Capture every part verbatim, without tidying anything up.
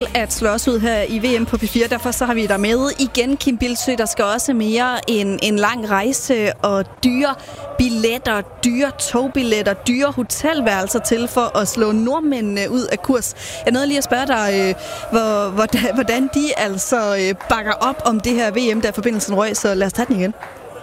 at slå os ud her i V M på P fire. Derfor så har vi dig med igen, Kim Bildsøe. Der skal også mere end en lang rejse og dyre billetter, dyre togbilletter, dyre hotelværelser til for at slå nordmændene ud af kurs. Jeg nåede lige at spørge dig, hvor, hvordan de altså bakker op om det her V M, der forbindelsen røg, så lad os tage den igen.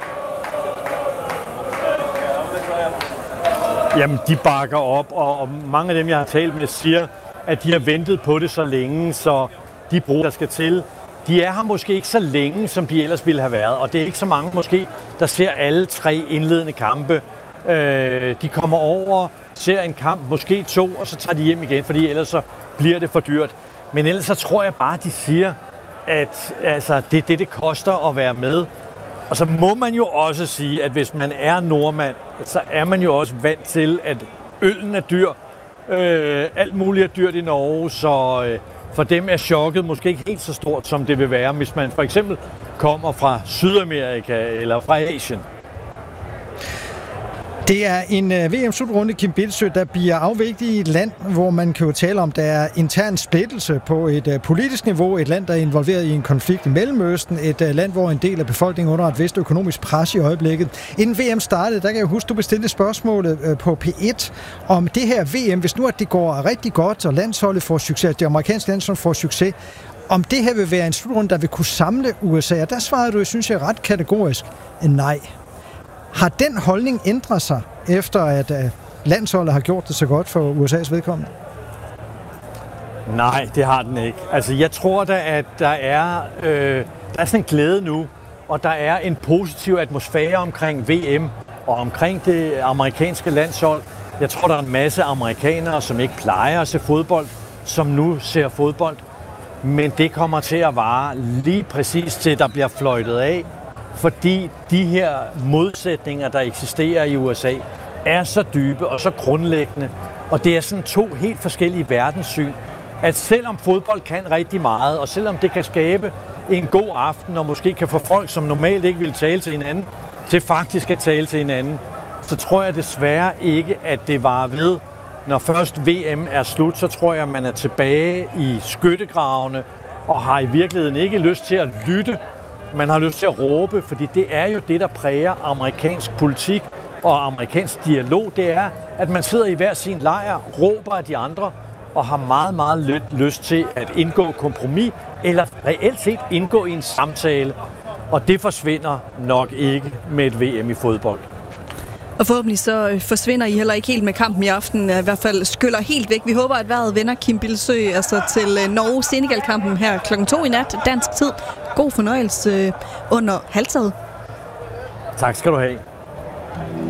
Jamen, de bakker op, og, og mange af dem, jeg har talt med, siger, at de har ventet på det så længe, så de brug, der skal til, de er her måske ikke så længe, som de ellers ville have været, og det er ikke så mange måske, der ser alle tre indledende kampe. Øh, de kommer over, ser en kamp, måske to, og så tager de hjem igen, fordi ellers så bliver det for dyrt. Men ellers så tror jeg bare, de siger, at altså, det er det, det koster at være med. Og så må man jo også sige, at hvis man er nordmand, så er man jo også vant til, at øllen er dyr. Øh, alt muligt er dyrt i Norge, så øh, for dem er chokket måske ikke helt så stort, som det vil være, hvis man for eksempel kommer fra Sydamerika eller fra Asien. Det er en V M-slutrunde, Kim Bildsøe, der bliver afviklet i et land, hvor man kan jo tale om, der er intern splittelse på et politisk niveau. Et land, der er involveret i en konflikt i Mellemøsten. Et land, hvor en del af befolkningen under et vist økonomisk pres i øjeblikket. Inden V M startede, der kan jeg huske, du bestilte spørgsmålet på P et om det her V M. Hvis nu at det går rigtig godt, og landsholdet får succes, det amerikanske landshold får succes, om det her vil være en slutrunde, der vil kunne samle U S A. Og der svarede du, jeg synes jeg, ret kategorisk, nej. Har den holdning ændret sig, efter at landsholdet har gjort det så godt for U S A's vedkommende? Nej, det har den ikke. Altså, jeg tror da, at der er, øh, der er sådan en glæde nu, og der er en positiv atmosfære omkring V M og omkring det amerikanske landshold. Jeg tror, der er en masse amerikanere, som ikke plejer at se fodbold, som nu ser fodbold. Men det kommer til at vare lige præcis til, der bliver fløjtet af. Fordi de her modsætninger, der eksisterer i U S A, er så dybe og så grundlæggende. Og det er sådan to helt forskellige verdenssyn, at selvom fodbold kan rigtig meget, og selvom det kan skabe en god aften, og måske kan få folk, som normalt ikke vil tale til hinanden, til faktisk at tale til hinanden, så tror jeg desværre ikke, at det varer ved. Når først V M er slut, så tror jeg, at man er tilbage i skyttegravene, og har i virkeligheden ikke lyst til at lytte. Man har lyst til at råbe, fordi det er jo det, der præger amerikansk politik og amerikansk dialog. Det er, at man sidder i hver sin lejr, råber af de andre og har meget, meget lyst til at indgå kompromis eller reelt set indgå i en samtale. Og det forsvinder nok ikke med et V M i fodbold. Og forhåbentlig så forsvinder I heller ikke helt med kampen i aften, i hvert fald skyller helt væk. Vi håber, at vejret vender, Kim Bildsøe, altså til Norge-Senegal-kampen her klokken to i nat, dansk tid. God fornøjelse under halvtaget. Tak skal du have.